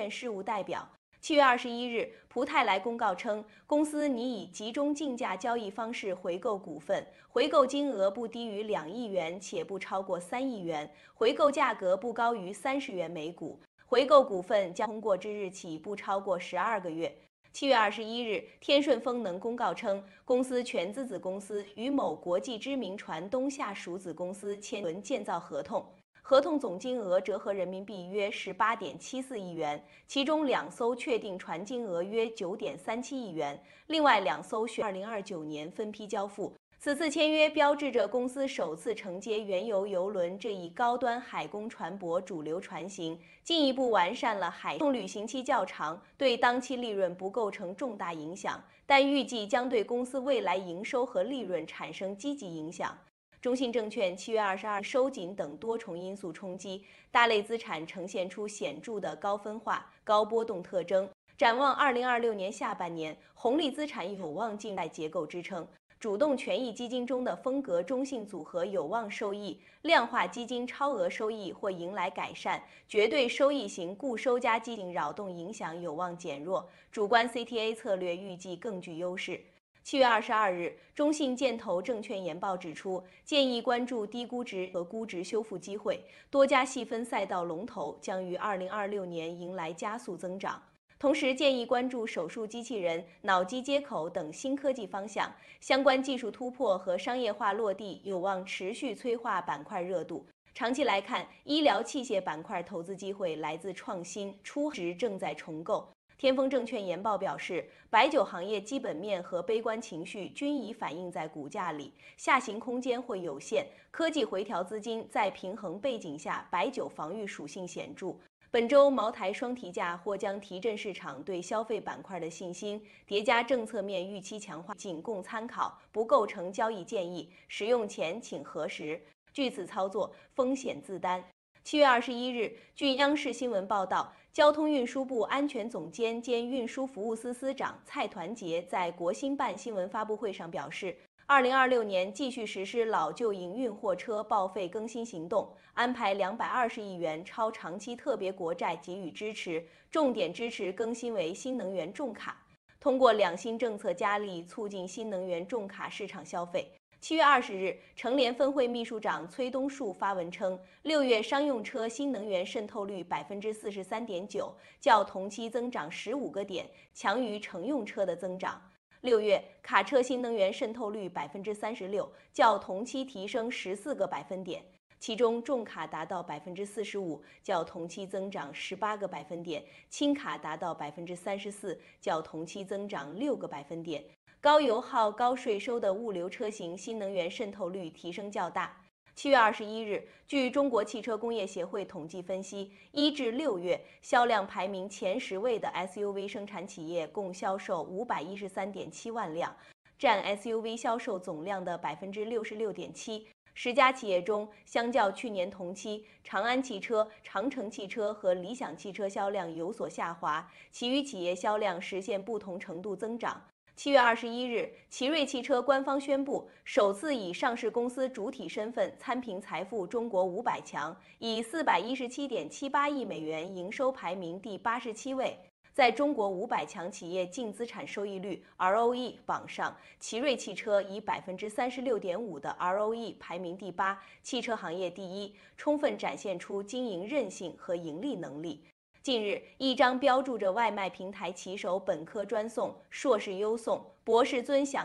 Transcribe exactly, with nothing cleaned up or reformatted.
权事务代表。七月二十一日，蒲泰来公告称，公司拟以集中竞价交易方式回购股份，回购金额不低于两亿元，且不超过三亿元，回购价格不高于三十元每股，回购股份将通过之日起不超过十二个月。七月二十一日，天顺风能公告称，公司全资子公司与某国际知名船东下属子公司签轮建造合同。合同总金额折合人民币约十八点七四亿元，其中两艘确定船金额约九点三七亿元，另外两艘需二零二九年分批交付。此次签约标志着公司首次承接原油邮轮这一高端海工船舶主流船型，进一步完善了海通旅行期较长，对当期利润不构成重大影响，但预计将对公司未来营收和利润产生积极影响。中信证券七月二十二收紧等多重因素冲击，大类资产呈现出显著的高分化、高波动特征。展望二零二六年下半年，红利资产有望静待结构支撑。主动权益基金中的风格中性组合有望受益，量化基金超额收益或迎来改善，绝对收益型固收加基金扰动影响有望减弱，主观 C T A 策略预计更具优势。七月二十二日，中信建投证券研报指出，建议关注低估值和估值修复机会，多家细分赛道龙头将于二零二六年迎来加速增长。同时建议关注手术机器人、脑机接口等新科技方向，相关技术突破和商业化落地有望持续催化板块热度。长期来看，医疗器械板块投资机会来自创新，初值正在重构。天风证券研报表示，白酒行业基本面和悲观情绪均已反映在股价里，下行空间会有限。科技回调资金在平衡背景下，白酒防御属性显著。本周茅台双提价或将提振市场对消费板块的信心，叠加政策面预期强化，仅供参考，不构成交易建议。使用前请核实。据此操作，风险自担。七月二十一日，据央视新闻报道，交通运输部安全总监兼运输服务司司长蔡团结在国新办新闻发布会上表示，二零二六年继续实施老旧营运货车报废更新行动，安排两百二十亿元超长期特别国债给予支持，重点支持更新为新能源重卡，通过两新政策加力促进新能源重卡市场消费。七月二十日，成联分会秘书长崔东树发文称，六月商用车新能源渗透率百分之四十三点九，较同期增长十五个点，强于乘用车的增长。六月卡车新能源渗透率百分之三十六，较同期提升十四个百分点，其中重卡达到百分之四十五，较同期增长十八个百分点，轻卡达到百分之三十四，较同期增长六个百分点。高油耗、高税收的物流车型新能源渗透率提升较大。七月二十一日，据中国汽车工业协会统计分析，一至六月销量排名前十位的 S U V 生产企业共销售五百一十三点七万辆，占 S U V 销售总量的百分之六十六点七。十家企业中，相较去年同期，长安汽车、长城汽车和理想汽车销量有所下滑，其余企业销量实现不同程度增长。七月二十一日，奇瑞汽车官方宣布，首次以上市公司主体身份参评财富中国五百强，以四百一十七点七八亿美元营收排名第八十七位。在中国五百强企业净资产收益率 R O E 榜上，奇瑞汽车以百分之三十六点五的 R O E 排名第八，汽车行业第一，充分展现出经营韧性和盈利能力。近日，一张标注着外卖平台骑手本科专送、硕士优送、博士尊享